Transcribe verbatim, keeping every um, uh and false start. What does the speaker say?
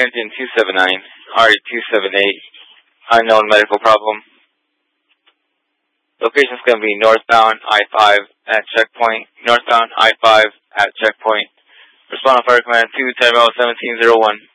engine two seven nine, R E two seven eight, unknown medical problem. Location is going to be northbound I five at checkpoint, northbound I five at checkpoint. Respond on fire command two, Tyrell seventeen oh one.